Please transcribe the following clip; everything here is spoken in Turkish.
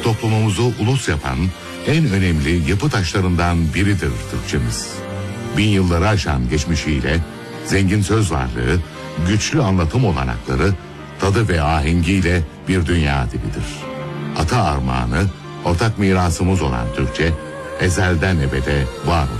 toplumumuzu ulus yapan en önemli yapı taşlarından biridir Türkçemiz. Bin yılları aşan geçmişiyle, zengin söz varlığı, güçlü anlatım olanakları, tadı ve ahengiyle bir dünya dilidir. Ata armağanı, ortak mirasımız olan Türkçe, ezelden ebede var olur.